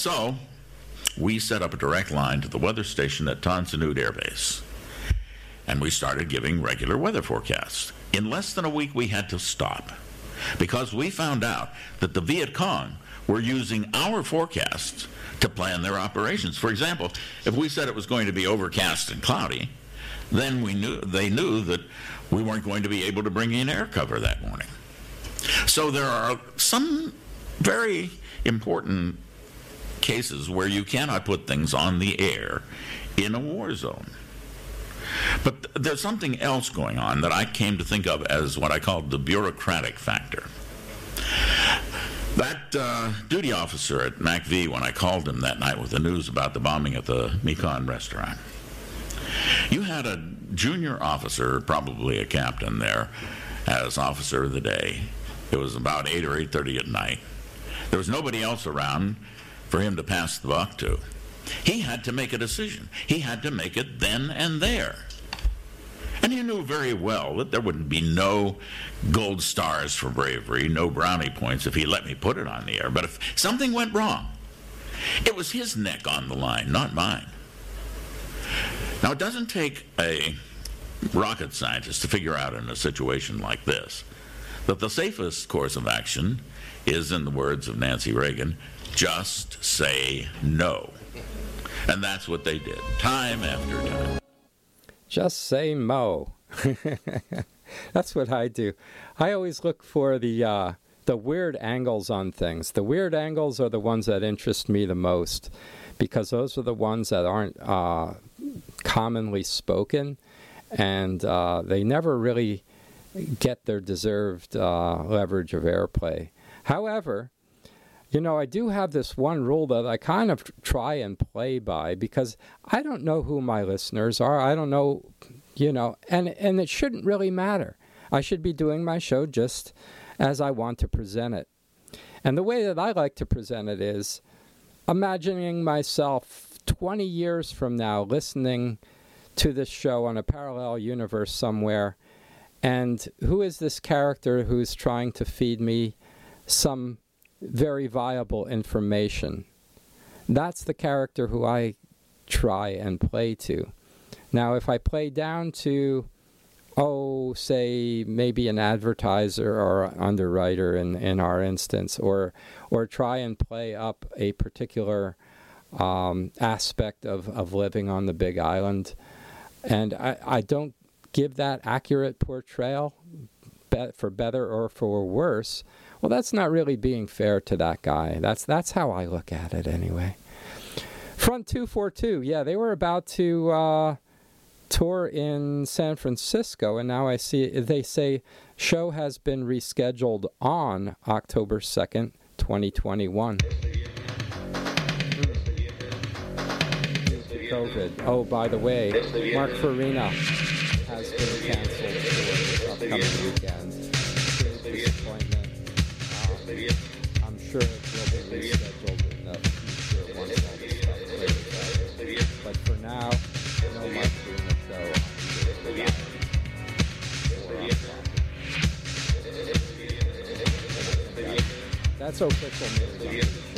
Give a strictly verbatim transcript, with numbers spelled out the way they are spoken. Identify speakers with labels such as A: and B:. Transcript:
A: So we set up a direct line to the weather station at Tan Son Nhut Air Base, and we started giving regular weather forecasts. In less than a week, we had to stop because we found out that the Viet Cong were using our forecasts to plan their operations. For example, if we said it was going to be overcast and cloudy, then we knew they knew that we weren't going to be able to bring in air cover that morning. So there are some very important cases where you cannot put things on the air in a war zone. But th- there's something else going on that I came to think of as what I called the bureaucratic factor. That uh, duty officer at MACV, when I called him that night with the news about the bombing at the Mekong restaurant, you had a junior officer, probably a captain there, as officer of the day. It was about eight or eight thirty at night. There was nobody else around for him to pass the buck to. He had to make a decision. He had to make it then and there. And he knew very well that there wouldn't be no gold stars for bravery, no brownie points if he let me put it on the air. But if something went wrong, it was his neck on the line, not mine. Now, it doesn't take a rocket scientist to figure out in a situation like this that the safest course of action is, in the words of Nancy Reagan, just say no. And that's what they did, time after time.
B: Just say mo. That's what I do. I always look for the uh, the weird angles on things. The weird angles are the ones that interest me the most, because those are the ones that aren't uh, commonly spoken, and uh, they never really get their deserved uh, leverage of airplay. However, you know, I do have this one rule that I kind of try and play by, because I don't know who my listeners are. I don't know, you know, and, and it shouldn't really matter. I should be doing my show just as I want to present it. And the way that I like to present it is imagining myself twenty years from now listening to this show on a parallel universe somewhere, and who is this character who's trying to feed me some very viable information. That's the character who I try and play to. Now, if I play down to, oh, say, maybe an advertiser or an underwriter in, in our instance, or or try and play up a particular um, aspect of, of living on the Big Island, and I, I don't give that accurate portrayal, be, for better or for worse, well, that's not really being fair to that guy. That's that's how I look at it anyway. Front two forty-two, yeah, they were about to uh, tour in San Francisco, and now I see they say show has been rescheduled on October second, twenty twenty-one. COVID. Oh, by the way, Mark Farina has been canceled for this upcoming weekend. Disappointment. Um, I'm sure it will be rescheduled in the future once all this stuff clears out. But for now, no Mark Farina show on the island or on Flopper. That's official news.